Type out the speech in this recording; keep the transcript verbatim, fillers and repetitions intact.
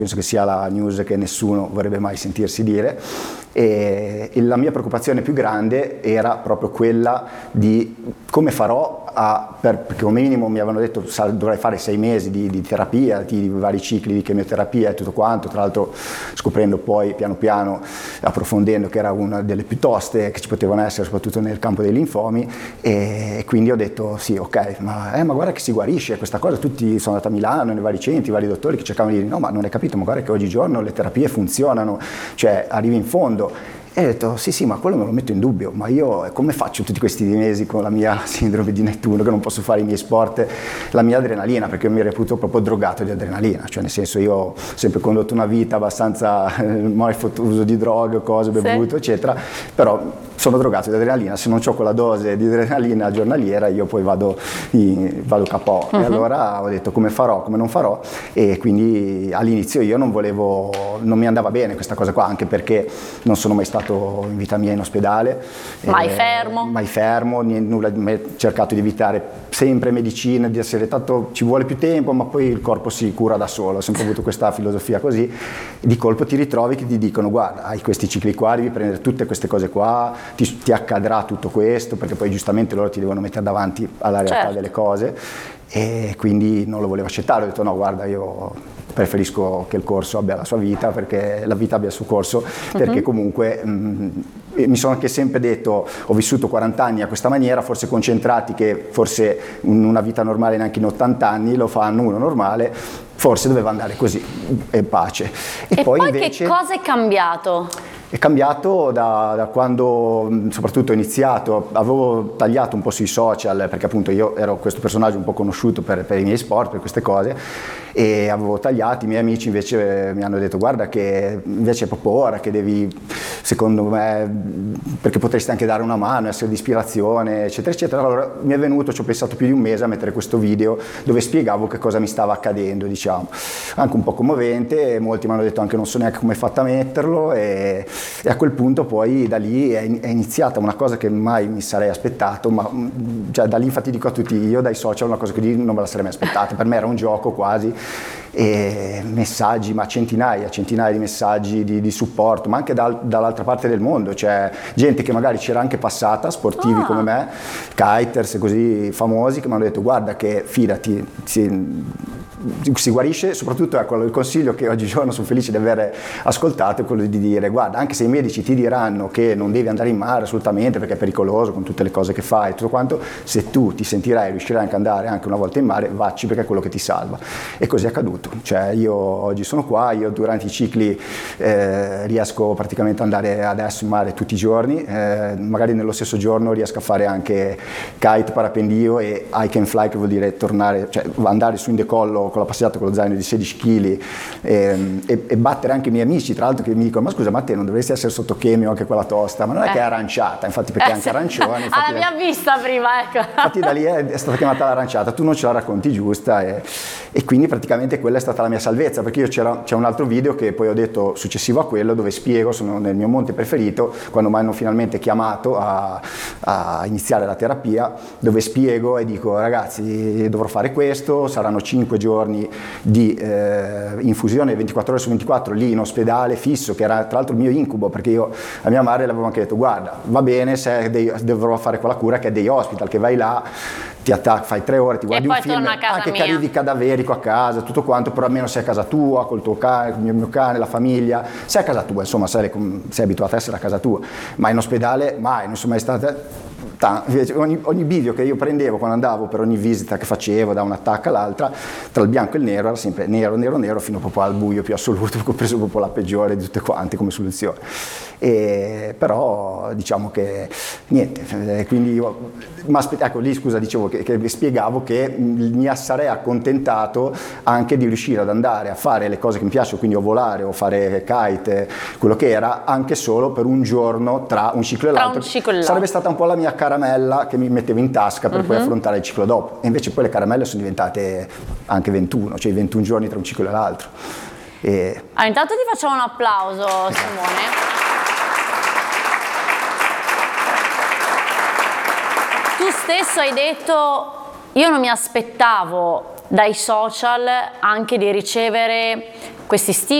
penso che sia la news che nessuno vorrebbe mai sentirsi dire, e la mia preoccupazione più grande era proprio quella di come farò a, per, perché come minimo mi avevano detto dovrai fare sei mesi di, di terapia, di, di vari cicli di chemioterapia e tutto quanto, tra l'altro scoprendo poi piano piano, approfondendo che era una delle più toste che ci potevano essere soprattutto nel campo dei linfomi, e quindi ho detto sì, ok, ma, eh, ma guarda che si guarisce questa cosa, tutti sono andato a Milano nei vari centri, i vari dottori che cercavano di dire no, ma non hai capito, ma guarda che oggigiorno le terapie funzionano, cioè arrivi in fondo. E ho detto sì sì, ma quello non lo metto in dubbio, ma io come faccio tutti questi mesi con la mia sindrome di Nettuno che non posso fare i miei sport, la mia adrenalina, perché io mi reputo proprio drogato di adrenalina, cioè nel senso io ho sempre condotto una vita abbastanza eh, mai fatto uso di droghe, cose, bevuto, sì, eccetera, però sono drogato di adrenalina, se non ho quella dose di adrenalina giornaliera io poi vado, in, vado K O. Uh-huh. E allora ho detto come farò, come non farò, e quindi all'inizio io non volevo, non mi andava bene questa cosa qua, anche perché non sono mai stato in vita mia in ospedale, mai eh, fermo, mai fermo, niente, nulla, ho cercato di evitare sempre medicina, di essere tanto ci vuole più tempo, ma poi il corpo si cura da solo, ho sempre avuto questa filosofia così. Di colpo ti ritrovi che ti dicono guarda, hai questi cicli qua, devi prendere tutte queste cose qua, ti, ti accadrà tutto questo, perché poi giustamente loro ti devono mettere davanti alla realtà, certo, delle cose, e quindi non lo volevo accettare, ho detto no, guarda, io preferisco che il corso abbia la sua vita, perché la vita abbia il suo corso, perché uh-huh. comunque mh, mi sono anche sempre detto, ho vissuto quaranta anni a questa maniera, forse concentrati che forse in una vita normale neanche in ottanta anni lo fanno uno normale, forse doveva andare così, e pace. E, e poi, poi invece, che cosa è cambiato? È cambiato da, da quando soprattutto ho iniziato, avevo tagliato un po' sui social, perché appunto io ero questo personaggio un po' conosciuto per, per i miei sport, per queste cose, e avevo tagliato. I miei amici invece mi hanno detto guarda che invece è proprio ora che devi, secondo me, perché potresti anche dare una mano, essere di ispirazione, eccetera eccetera. Allora mi è venuto, ci ho pensato più di un mese a mettere questo video dove spiegavo che cosa mi stava accadendo, diciamo, anche un po' commovente, molti mi hanno detto anche non so neanche come hai fatto a metterlo, e E a quel punto poi da lì è iniziata una cosa che mai mi sarei aspettato, ma cioè, da lì infatti dico a tutti, io dai social una cosa così non me la sarei mai aspettata, per me era un gioco quasi, e messaggi, ma centinaia, centinaia di messaggi di, di supporto, ma anche dal, dall'altra parte del mondo, cioè gente che magari c'era anche passata, sportivi ah. come me, kiters così famosi, che mi hanno detto guarda che fidati, si, si guarisce. Soprattutto ecco, il consiglio che oggigiorno sono felice di aver ascoltato è quello di dire guarda, anche se i medici ti diranno che non devi andare in mare assolutamente perché è pericoloso con tutte le cose che fai e tutto quanto, se tu ti sentirai riuscirai anche ad andare anche una volta in mare, vacci, perché è quello che ti salva. E così è accaduto, cioè io oggi sono qua, io durante i cicli eh, riesco praticamente ad andare adesso in mare tutti i giorni, eh, magari nello stesso giorno riesco a fare anche kite, parapendio e hike and fly, che vuol dire tornare, cioè andare su in decollo con la passeggiata con lo zaino di sedici chili, e, e, e battere anche i miei amici, tra l'altro, che mi dicono ma scusa, ma te non dovresti essere sotto chemio anche quella tosta? Ma non è eh. che è aranciata, infatti, perché eh, è anche arancione. Ah, l'abbiamo vista prima, ecco. Infatti da lì è, è stata chiamata l'aranciata, tu non ce la racconti giusta, e, e quindi praticamente quella è stata la mia salvezza, perché io c'era, c'è un altro video che poi ho detto successivo a quello, dove spiego, sono nel mio monte preferito, quando mi hanno finalmente chiamato a, a iniziare la terapia, dove spiego e dico ragazzi dovrò fare questo, saranno cinque giorni di eh, infusione ventiquattro ore su ventiquattro lì in ospedale fisso, che era tra l'altro il mio incubo, perché io a mia madre le avevo anche detto guarda va bene se dei, dovrò fare quella cura che è Day Hospital, che vai là, ti attacchi, fai tre ore, ti guardi un film, anche che arrivi cadaverico a casa, tutto quanto, però almeno sei a casa tua, col tuo cane, con il mio cane, la famiglia, sei a casa tua, insomma sei, sei abituato a essere a casa tua, ma in ospedale mai, non sono mai stata. Ogni, ogni video che io prendevo quando andavo per ogni visita che facevo da un'attacca all'altra, tra il bianco e il nero era sempre nero, nero, nero, fino proprio al buio più assoluto, ho preso proprio la peggiore di tutte quante come soluzione. E, però diciamo che niente, quindi io, ma ecco lì scusa dicevo che, che spiegavo che mi sarei accontentato anche di riuscire ad andare a fare le cose che mi piacciono, quindi o volare o fare kite, quello che era, anche solo per un giorno tra un ciclo e l'altro. Un ciclo e l'altro. Sarebbe stata un po' la mia caramella che mi mettevo in tasca per uh-huh. poi affrontare il ciclo dopo, e invece poi le caramelle sono diventate anche ventuno, cioè ventuno giorni tra un ciclo e l'altro. E... Ah, intanto ti facciamo un applauso, Simone. Tu stesso hai detto io non mi aspettavo dai social anche di ricevere questi stili